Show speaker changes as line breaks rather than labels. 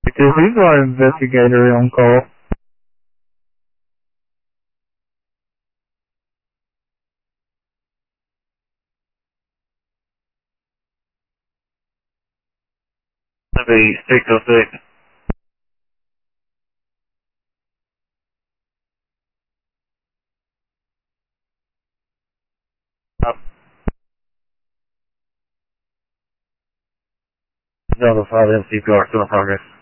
Because he's our investigator on call. That'd be 606. Delta 5 MCPR still in progress.